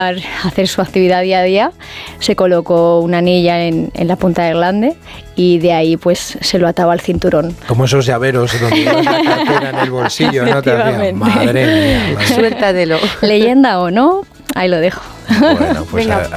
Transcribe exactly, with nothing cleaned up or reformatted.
hacer su actividad día a día, se colocó una anilla en, en la punta del glande y de ahí pues se lo ataba al cinturón. Como esos llaveros donde llevas la cartera en el bolsillo, ¿no? Te hacían, madre mía. Madre. Suéltalo. Leyenda o no, ahí lo dejo. Bueno, pues a,